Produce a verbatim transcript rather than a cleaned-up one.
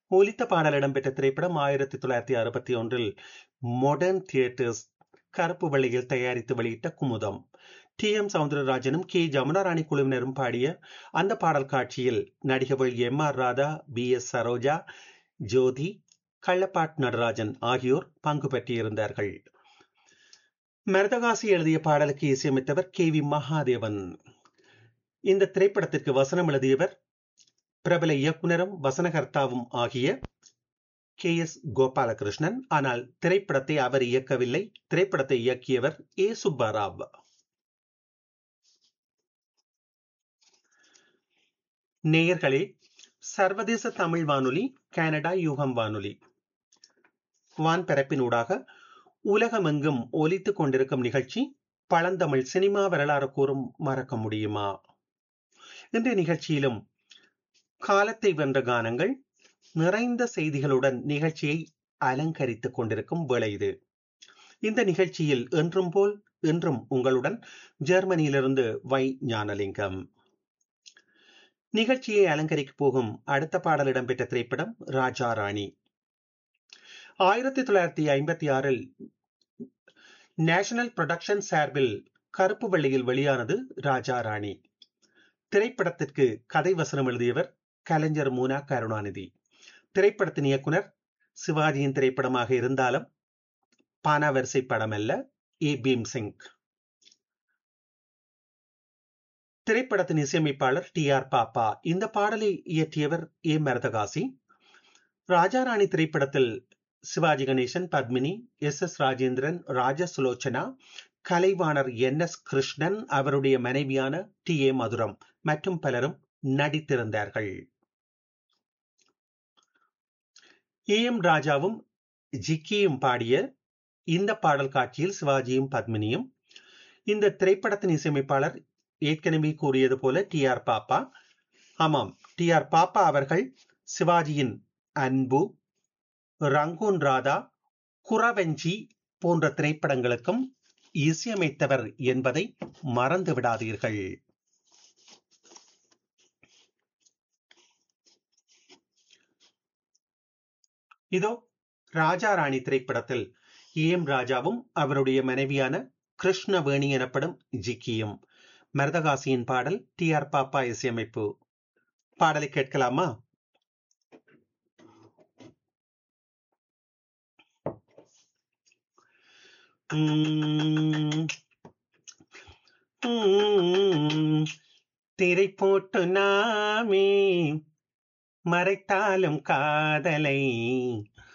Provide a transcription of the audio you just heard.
ஒலித்த பாடல் இடம்பெற்ற திரைப்படம் ஆயிரத்தி தொள்ளாயிரத்தி அறுபத்தி ஒன்றில் மாடர்ன் தியேட்டர்ஸ் கருப்பு வெள்ளையில் தயாரித்து வெளியிட்ட Kumudam. D M சவுந்தரராஜனும் K Jamunarani குழுவினரும் பாடிய அந்த பாடல் காட்சியில் நடிகர்கள் M R Radha, B S Saroja, ஜோதி, கள்ளப்பாட் நடராஜன் ஆகியோர் பங்கு பெற்றிருந்தார்கள். மரதகாசி எழுதிய பாடலுக்கு இசையமைத்தவர் கே வி மகாதேவன். இந்த திரைப்படத்திற்கு வசனம் எழுதியவர் பிரபல இயக்குனரும் வசனகர்த்தாவும் ஆகிய கே எஸ் கோபாலகிருஷ்ணன். ஆனால் திரைப்படத்தை அவர் இயக்கவில்லை. திரைப்படத்தை இயக்கியவர் ஏ சுப்பாராவ். நேயர்களே, சர்வதேச தமிழ் வானொலி, கனடா யூகம் வானொலி வான்பரப்பினூடாக உலகமெங்கும் ஒலித்துக் கொண்டிருக்கும் நிகழ்ச்சி பழந்தமிழ் சினிமா வரலாறு கூறும் மறக்க முடியுமா. இன்றைய நிகழ்ச்சியிலும் காலத்தை வென்ற கானங்கள் நிறைந்த செய்திகளுடன் நிகழ்ச்சியை அலங்கரித்துக் கொண்டிருக்கும் வேளை இது. இந்த நிகழ்ச்சியில் என்றும் போல் இன்றும் உங்களுடன் ஜெர்மனியிலிருந்து வை ஞானலிங்கம். நிகழ்ச்சியை அலங்கரிக்க போகும் அடுத்த பாடல் இடம்பெற்ற திரைப்படம் ராஜா ராணி. ஆயிரத்தி தொள்ளாயிரத்தி ஐம்பத்தி ஆறில் நேஷனல் புரொடக்ஷன் சார்பில் கருப்பு வெள்ளையில் வெளியானது ராஜா ராணி. திரைப்படத்திற்கு கதை வசனம் எழுதியவர் கலைஞர் மூனா கருணாநிதி. திரைப்படத்தின் இயக்குனர் சிவாஜியின் திரைப்படமாக இருந்தாலும் பானாவரிசை படம் அல்ல, ஏ பீம்சிங். திரைப்படத்தின் இசையமைப்பாளர் டி ஆர் பாப்பா. இந்த பாடலை இயற்றியவர் ஏ மரதகாசி. ராஜாராணி திரைப்படத்தில் சிவாஜி கணேசன், பத்மினி, எஸ் எஸ் ராஜேந்திரன், ராஜ சுலோச்சனா, கலைவாணர் என் எஸ் கிருஷ்ணன், அவருடைய மனைவியான டி ஏ மதுரம் மற்றும் பலரும் நடித்திருந்தார்கள். ஏ எம் ராஜாவும் ஜிக்கியும் பாடிய இந்த பாடல் காட்சியில் சிவாஜியும் பத்மினியும். இந்த திரைப்படத்தின் இசையமைப்பாளர் ஏற்கனவே கூறியது போல டி ஆர் பாப்பா. ஆமாம், டி ஆர் பாப்பா அவர்கள் சிவாஜியின் அன்பு, ரங்கூன் ராதா, குறவஞ்சி போன்ற திரைப்படங்களுக்கும் இசையமைத்தவர் என்பதை மறந்து விடாதீர்கள். இதோ ராஜா ராணி திரைப்படத்தில் ஏ எம் ராஜாவும் அவருடைய மனைவியான கிருஷ்ணவேணி எனப்படும் ஜிக்கியும். மரதகாசியின் பாடல், டி ஆர் பாப்பா இசையமைப்பு. பாடலை கேட்கலாமா? திரை போட்டு நாமே மறைத்தாலும் காதலை